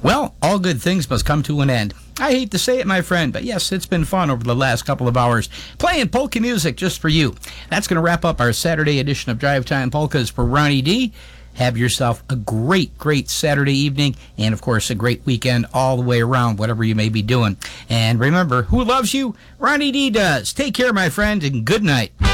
Well, all good things must come to an end. I hate to say it, my friend, but yes, it's been fun over the last couple of hours playing polka music just for you. That's going to wrap up our Saturday edition of Drive Time Polkas for Ronnie D. Have yourself a great, great Saturday evening and, of course, a great weekend all the way around, whatever you may be doing. And remember, who loves you? Ronnie D does. Take care, my friend, and good night.